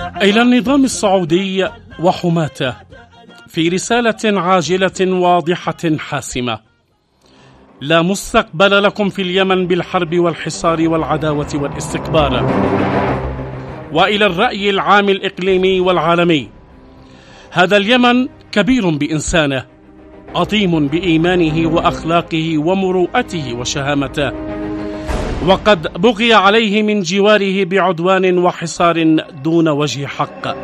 إلى النظام السعودي وحماته في رسالة عاجلة واضحة حاسمة: لا مستقبل لكم في اليمن بالحرب والحصار والعداوة والاستكبار. وإلى الرأي العام الإقليمي والعالمي: هذا اليمن كبير بإنسانه، عظيم بإيمانه وأخلاقه ومروءته وشهامته، وقد بغي عليه من جواره بعدوان وحصار دون وجه حق.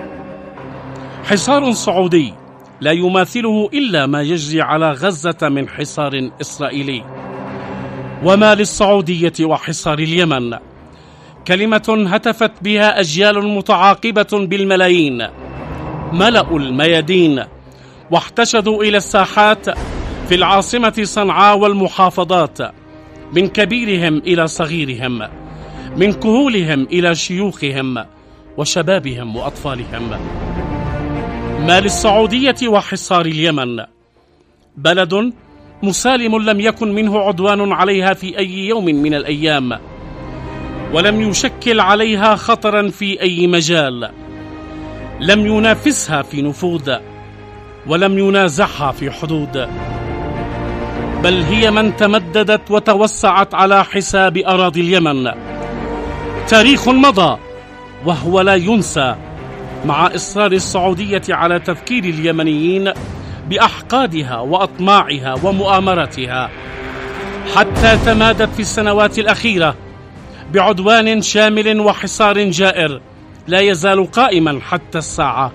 حصار سعودي لا يماثله إلا ما يجري على غزة من حصار إسرائيلي. وما للسعودية وحصار اليمن؟ كلمة هتفت بها أجيال متعاقبة بالملايين، ملأوا الميادين واحتشدوا إلى الساحات في العاصمة صنعاء والمحافظات، من كبيرهم إلى صغيرهم، من كهولهم إلى شيوخهم وشبابهم وأطفالهم. ما للسعودية وحصار اليمن؟ بلد مسالم لم يكن منه عدوان عليها في أي يوم من الأيام، ولم يشكل عليها خطرا في أي مجال، لم ينافسها في نفوذ، ولم ينازعها في حدود، بل هي من تمددت وتوسعت على حساب أراضي اليمن. تاريخ مضى وهو لا ينسى، مع إصرار السعودية على تذكير اليمنيين بأحقادها وأطماعها ومؤامرتها، حتى تمادت في السنوات الأخيرة بعدوان شامل وحصار جائر لا يزال قائما حتى الساعة.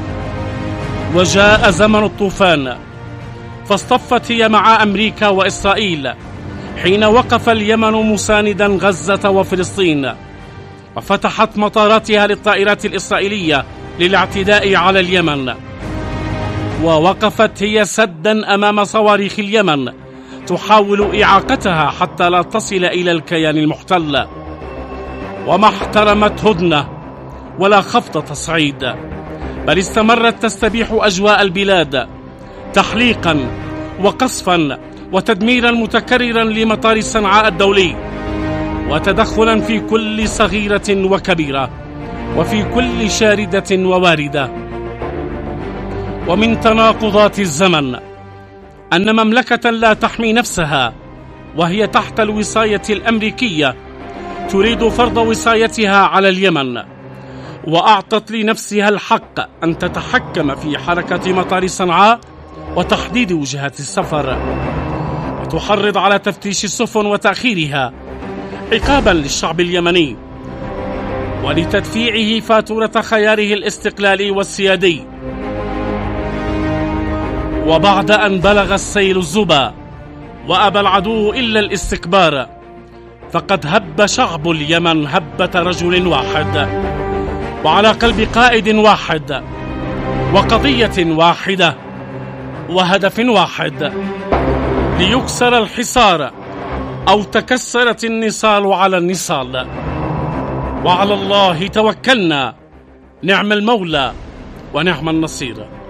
وجاء زمن الطوفان، فاصطفت هي مع أمريكا وإسرائيل حين وقف اليمن مساندا غزة وفلسطين، وفتحت مطاراتها للطائرات الإسرائيلية للاعتداء على اليمن، ووقفت هي سدا أمام صواريخ اليمن تحاول إعاقتها حتى لا تصل إلى الكيان المحتل، وما احترمت هدنة ولا خفض تصعيد، بل استمرت تستبيح أجواء البلاد تحليقا وقصفا وتدميرا متكررا لمطار صنعاء الدولي، وتدخلا في كل صغيرة وكبيرة وفي كل شاردة وواردة. ومن تناقضات الزمن أن مملكة لا تحمي نفسها وهي تحت الوصاية الأمريكية تريد فرض وصايتها على اليمن، وأعطت لنفسها الحق أن تتحكم في حركة مطار صنعاء وتحديد وجهات السفر، وتحرض على تفتيش السفن وتأخيرها عقابا للشعب اليمني ولتدفيعه فاتورة خياره الاستقلالي والسيادي. وبعد أن بلغ السيل الزبا وأبى العدو إلا الاستكبار، فقد هب شعب اليمن هبة رجل واحد، وعلى قلب قائد واحد، وقضية واحدة، وهدف واحد: ليكسر الحصار أو تكسرت النصال على النصال. وعلى الله توكلنا، نعم المولى ونعم النصير.